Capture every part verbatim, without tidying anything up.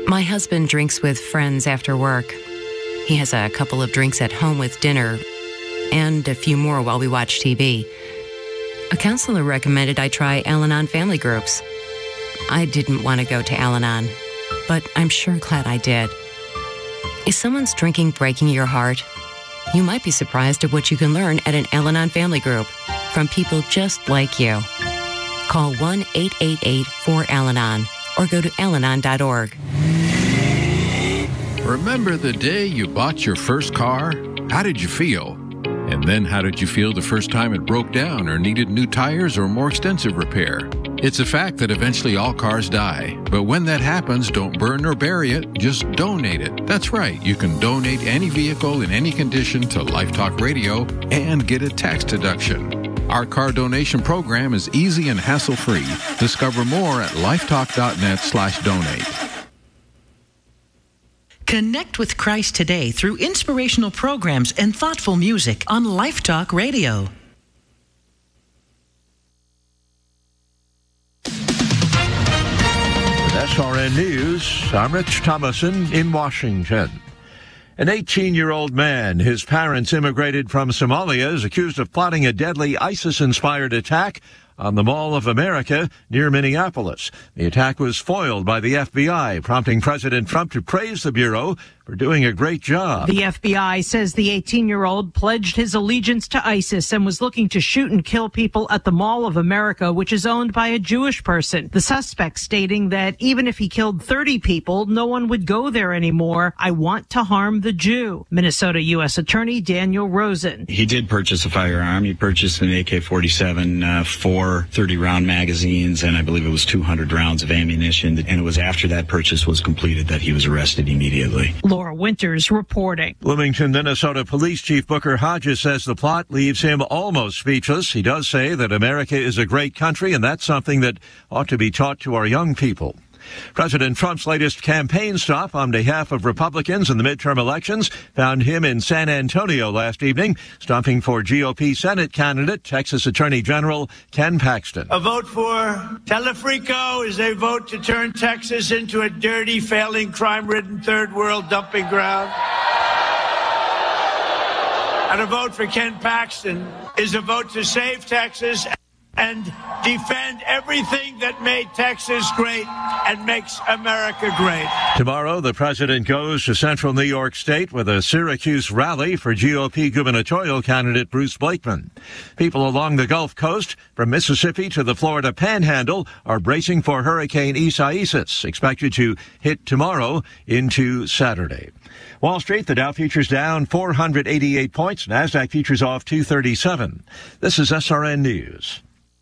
My husband drinks with friends after work. He has a couple of drinks at home with dinner, and a few more while we watch T V. A counselor recommended I try Al-Anon family groups. I didn't want to go to Al-Anon, but I'm sure glad I did. Is someone's drinking breaking your heart? You might be surprised at what you can learn at an Al-Anon family group from people just like you. Call one eight eight eight four Al Anon or go to al anon dot org. Remember the day you bought your first car? How did you feel? And then how did you feel the first time it broke down or needed new tires or more extensive repair? It's a fact that eventually all cars die. But when that happens, don't burn or bury it, just donate it. That's right, you can donate any vehicle in any condition to Life Talk Radio and get a tax deduction. Our car donation program is easy and hassle-free. Discover more at lifetalk.net slash donate. Connect with Christ today through inspirational programs and thoughtful music on Life Talk Radio. With S R N News, I'm Rich Thomason in Washington. An eighteen-year-old man, his parents immigrated from Somalia, is accused of plotting a deadly ISIS-inspired attack on the Mall of America near Minneapolis. The attack was foiled by the F B I, prompting President Trump to praise the Bureau for doing a great job. The F B I says the eighteen-year-old pledged his allegiance to ISIS and was looking to shoot and kill people at the Mall of America, which is owned by a Jewish person. The suspect stating that even if he killed thirty people, no one would go there anymore. I want to harm the Jew. Minnesota U S Attorney Daniel Rosen. He did purchase a firearm. He purchased an A K forty-seven, uh, four thirty-round magazines, and I believe it was two hundred rounds of ammunition. And it was after that purchase was completed that he was arrested immediately. Laura Winters reporting. Bloomington, Minnesota Police Chief Booker Hodges says the plot leaves him almost speechless. He does say that America is a great country, and that's something that ought to be taught to our young people. President Trump's latest campaign stop on behalf of Republicans in the midterm elections found him in San Antonio last evening, stopping for G O P Senate candidate, Texas Attorney General Ken Paxton. A vote for Telefrico is a vote to turn Texas into a dirty, failing, crime-ridden third world dumping ground. And a vote for Ken Paxton is a vote to save Texas and defend everything that made Texas great and makes America great. Tomorrow, the president goes to central New York State with a Syracuse rally for G O P gubernatorial candidate Bruce Blakeman. People along the Gulf Coast, from Mississippi to the Florida Panhandle, are bracing for Hurricane Isaias, expected to hit tomorrow into Saturday. Wall Street, the Dow futures down four hundred eighty-eight points. NASDAQ futures off two thirty-seven. This is S R N News.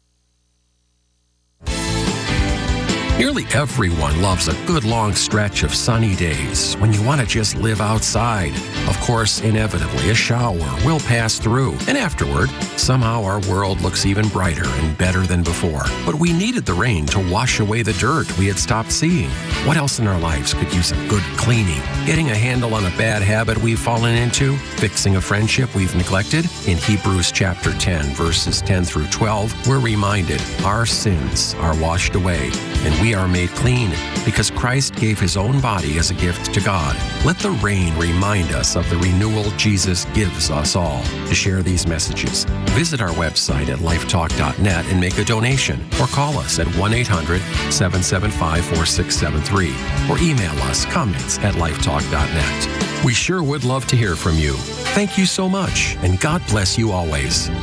Nearly everyone loves a good long stretch of sunny days when you want to just live outside. Of course, inevitably, a shower will pass through, and afterward, somehow our world looks even brighter and better than before. But we needed the rain to wash away the dirt we had stopped seeing. What else in our lives could use a good cleaning? Getting a handle on a bad habit we've fallen into? Fixing a friendship we've neglected? In Hebrews chapter ten, verses ten through twelve, we're reminded our sins are washed away, and we are made clean because Christ gave his own body as a gift to God. Let the rain remind us of the renewal Jesus gives us all. To share these messages, visit our website at lifetalk dot net and make a donation, or call us at one eight hundred seven seven five four six seven three, or email us comments at lifetalk dot net. We sure would love to hear from you. Thank you so much, and God bless you always.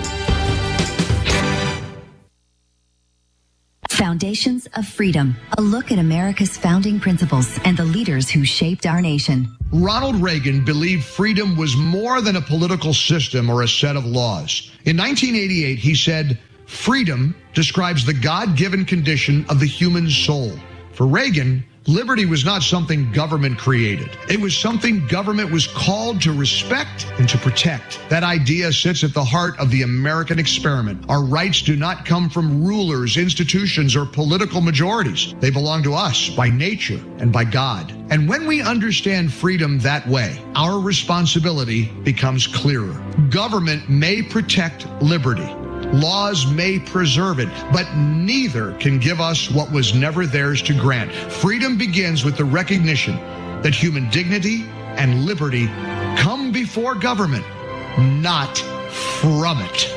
Foundations of Freedom, a look at America's founding principles and the leaders who shaped our nation. Ronald Reagan believed freedom was more than a political system or a set of laws. In nineteen eighty-eight, he said, "Freedom describes the God-given condition of the human soul." For Reagan, liberty was not something government created. It was something government was called to respect and to protect. That idea sits at the heart of the American experiment. Our rights do not come from rulers, institutions, or political majorities. They belong to us by nature and by God. And when we understand freedom that way, our responsibility becomes clearer. Government may protect liberty, Laws may preserve it, but neither can give us what was never theirs to grant. Freedom begins with the recognition that human dignity and liberty come before government, not from it.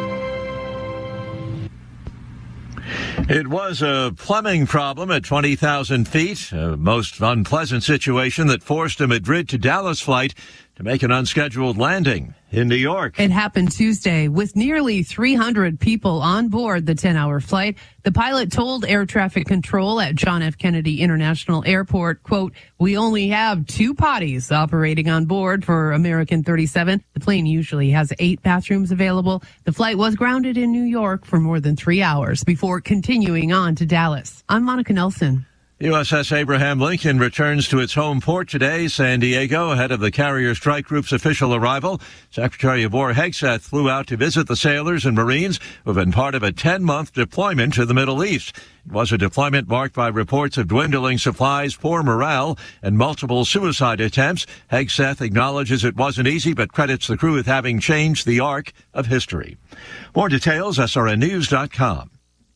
It was a plumbing problem at twenty thousand feet, a most unpleasant situation that forced a Madrid to Dallas flight to make an unscheduled landing in New York. It happened Tuesday with nearly three hundred people on board the ten-hour flight. The pilot told air traffic control at John F. Kennedy International Airport, quote, "We only have two potties operating on board for American thirty-seven. The plane usually has eight bathrooms available. The flight was grounded in New York for more than three hours before continuing on to Dallas." I'm Monica Nelson. U S S Abraham Lincoln returns to its home port today, San Diego, ahead of the Carrier Strike Group's official arrival. Secretary of War Hegseth flew out to visit the sailors and Marines who have been part of a ten-month deployment to the Middle East. It was a deployment marked by reports of dwindling supplies, poor morale, and multiple suicide attempts. Hegseth acknowledges it wasn't easy, but credits the crew with having changed the arc of history. More details, S R N news dot com.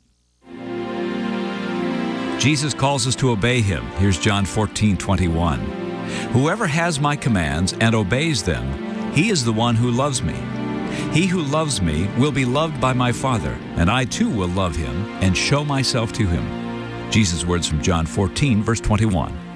Jesus calls us to obey him. Here's John fourteen twenty-one. Whoever has my commands and obeys them, he is the one who loves me. He who loves me will be loved by my Father, and I too will love him and show myself to him. Jesus' words from John fourteen, verse twenty-one.